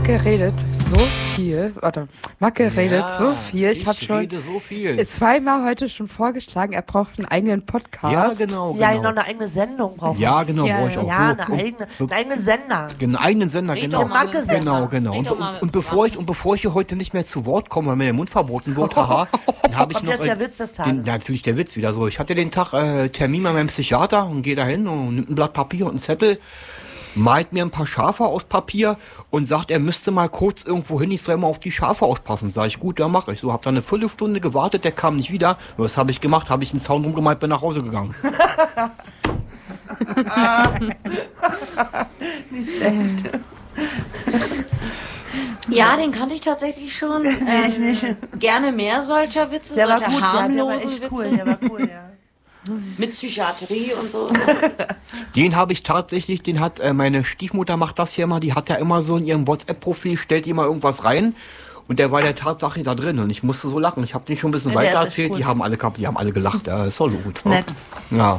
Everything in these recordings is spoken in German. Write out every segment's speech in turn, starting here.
Macke redet so viel. Warte, Macke redet so viel. Ich habe schon so viel. zweimal heute schon vorgeschlagen, er braucht einen eigenen Podcast. Ja, genau. Ja, noch eine eigene Sendung braucht er. Ja, genau, brauche ich auch. Ja, so. einen eigenen Sender. Einen eigenen Sender, Red genau. doch mal mit dem Sender. Genau. Red doch mal mit Und dem bevor ich hier heute nicht mehr zu Wort komme, weil mir der Mund verboten wird, haha, dann habe ich Kommt noch jetzt der Witz des Tages. natürlich der Witz wieder so. Ich hatte den Tag Termin bei meinem Psychiater und gehe da hin und nimmt ein Blatt Papier und einen Zettel, malt mir ein paar Schafe aus Papier und sagt, er müsste mal kurz irgendwo hin, ich soll mal auf die Schafe aufpassen. Sag ich, gut, ja, mache ich. So, hab dann eine Viertelstunde gewartet, der kam nicht wieder. Was habe ich gemacht? Habe ich einen Zaun rumgemalt, bin nach Hause gegangen. Nicht schlecht. Ja, den kannte ich tatsächlich schon. Ich nicht. Gerne mehr solcher Witze, Der war solcher gut, der war harmlosen echt Witze. cool. Der war cool, ja. Mit Psychiatrie und so. Den habe ich tatsächlich, den hat meine Stiefmutter macht das hier immer, die hat ja immer so in ihrem WhatsApp-Profil, stellt immer irgendwas rein und der war der Tatsache da drin und ich musste so lachen. Ich habe den schon ein bisschen Ja, der weiter ist echt erzählt, cool. die haben alle gelacht, ja, ist doch gut. Ne? Nett. Ja.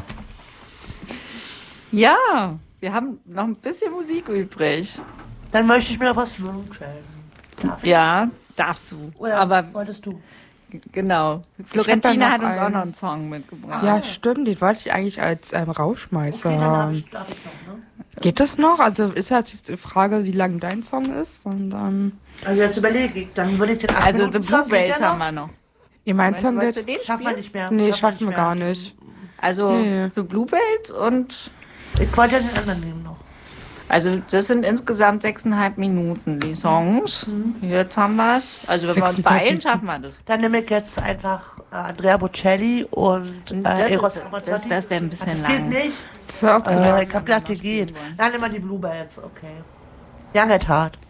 Ja, wir haben noch ein bisschen Musik übrig. Dann möchte ich mir noch was wünschen. Darf ich? Ja, darfst du. Oder Aber wolltest du? genau. hab Florentina da hat noch uns auch einen. noch einen Song mitgebracht. Ja, stimmt, den wollte ich eigentlich als Rauschmeißer Okay, dann haben. darf ich noch, ne? Geht das noch? Also ist jetzt die Frage, wie lang dein Song ist? Und dann. Also jetzt überlege ich, dann würde ich den 8 Also Minuten The Song, geht Bluebells der haben noch? wir noch. Ihr mein Song Wolltest du geht. den Schaffen wir spielen? nicht mehr. Nee, Schaffen schaffen wir nicht gar mehr. nicht. Also Nee. The Bluebells und Ich wollte ja den anderen nehmen noch. also das sind insgesamt 6,5 Minuten die Songs. Jetzt haben wir es. Also wenn wir uns 6,5 beeilen, Minuten. schaffen wir das. Dann nehme ich jetzt einfach Andrea Bocelli und Eros Ramazzotti. Das wäre ein bisschen Das lang. geht nicht. Das war auch zu lang. Ich hab gedacht, die geht. Dann nehmen wir die Bluebells, okay. Young at Heart.